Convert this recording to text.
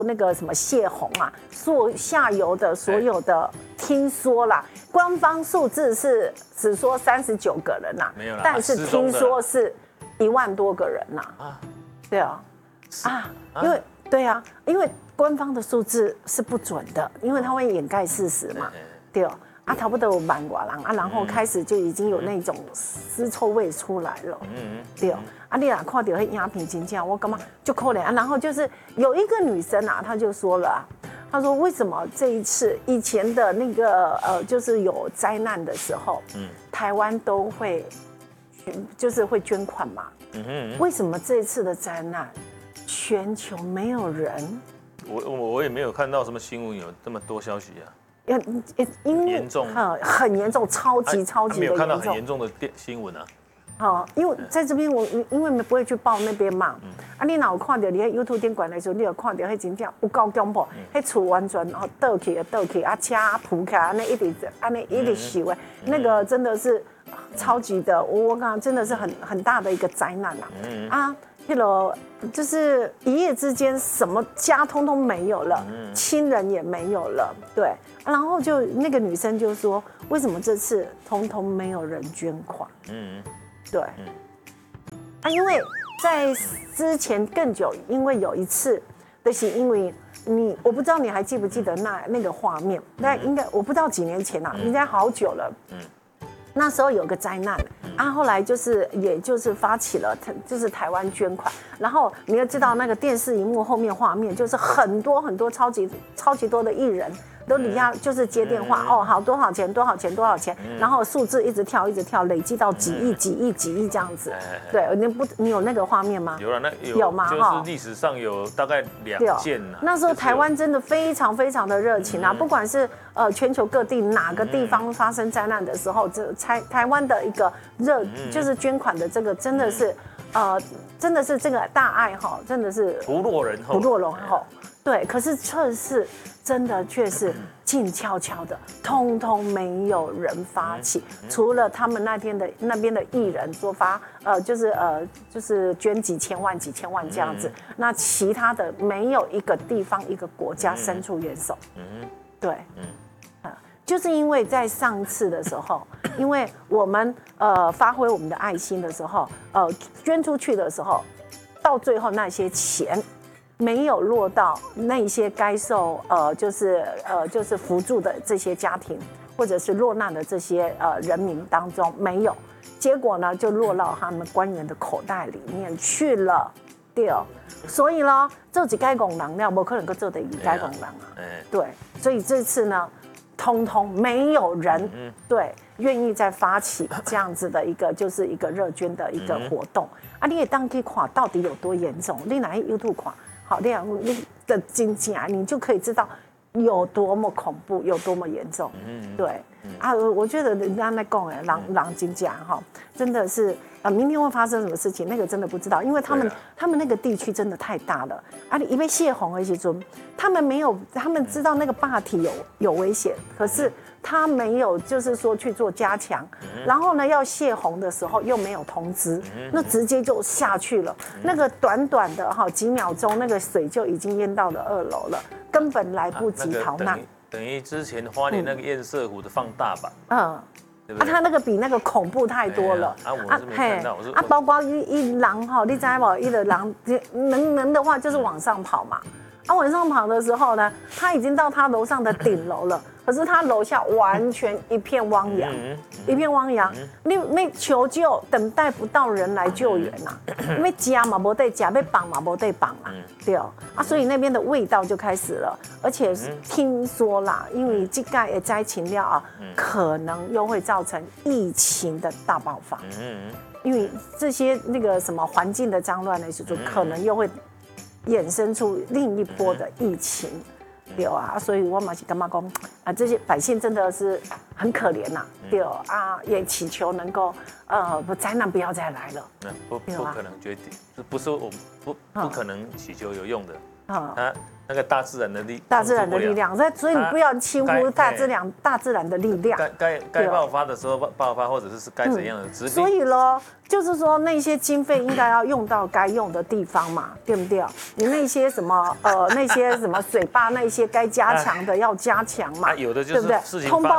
那个什么泄洪啊，下游的所有的听说啦，官方数字是只说39个人呐， 没有啦， 但是听说是1万多个人呐。对啊，因为对啊，因为官方的数字是不准的，因为它会掩盖事实嘛，对啊，差不多有1万多人啊，然后开始就已经有那种尸臭味出来了，对。你若看到那影片，真正我感觉就可怜啊。然后就是有一个女生啊，她就说了她说为什么这一次以前的那个就是有灾难的时候，台湾都会就是会捐款嘛，为什么这一次的灾难全球没有人？ 我也没有看到什么新闻有这么多消息啊。 因为严重， 很严重，超级的严重。 没有看到很严重的新闻啊。 因为在这边因为不会去报那边嘛，你哪有看到你喺 YouTube 店馆的时候，你有看到迄真正有够恐怖，迄厝完全倒起啊，车铺起来，安尼一直修的，那个真的是超级的，我讲真的是很大的一个灾难啊！那个就是一夜之间什么家通通没有了，亲人也没有了，对，然后就那个女生就说，为什么这次通通没有人捐款？对，因为在之前更久，因为有一次，就是因为我不知道你还记不记得那个画面，那应该我不知道几年前应该好久了。那时候有个灾难后来也就是发起了就是台湾捐款，然后你要知道那个电视荧幕后面画面就是很多很多超级多的艺人。都底下就是接电话好多少钱，然后数字一直跳，累积到几亿这样子。对，你有那个画面吗？ 有了，那有吗？ 就是历史上有大概2件那时候台湾真的非常的热情不管是全球各地哪个地方发生灾难的时候，台湾的一个就是捐款的这个真的是真的是这个大爱真的是不落人后。 对，可是确实静悄悄的，通通没有人发起，除了他们那边的艺人说就是捐几千万这样子，那其他的没有一个地方一个国家伸出援手。对，就是因为在上次的时候，因为我们发挥我们的爱心的时候，捐出去的时候，到最后那些钱。没有落到那些该受就是扶助的这些家庭，或者是落难的这些人民当中没有，结果呢就落到他们官员的口袋里面去了，对，所以呢做几该拱狼料，不可能够做得一该拱狼对，所以这次呢，通通没有人对愿意再发起这样子的一个就是一个热捐的一个活动你也当去看到底有多严重，你哪去 YouTube 看。好，这样你的经济你就可以知道有多么恐怖，有多么严重。对我觉得人家在讲狼经济真的是明天会发生什么事情，那个真的不知道，因为他们那个地区真的太大了你因为泄洪的时候，他们知道那个坝体有危险，可是他没有就是说去做加强，然后呢要泄洪的时候又没有通知，那直接就下去了，那个短的几秒钟，那个水就已经淹到了2楼了，根本来不及逃难。 等于之前花莲那个堰塞湖的放大版。 他那个比那个恐怖太多了我是没看到， 包括一狼你知道吗？一的狼能的话就是往上跑嘛。往上跑的时候呢，他已经到他楼上的顶楼了，可是他楼下完全一片汪洋，你求救，等待不到人来救援因为家嘛没得家，被绑嘛没得绑对所以那边的味道就开始了，而且听说啦，因为这个的灾情了可能又会造成疫情的大爆发，因为这些那个什么环境的脏乱的时候，可能又会衍生出另一波的疫情，对所以我嘛是感觉讲这些百姓真的是很可怜对也祈求能够灾难不要再来了。 不可能绝对，不是我不可能祈求有用的。 它那个大自然的大自然的力量，所以你不要轻忽大自然的力量。 该爆发的时候爆发，或者是该怎样的疾病。 所以咯，就是说那些经费应该要用到该用的地方嘛，对不对？你那些什么那些什么水坝那些该加强的要加强嘛， 有的就是对不对？ 事情通报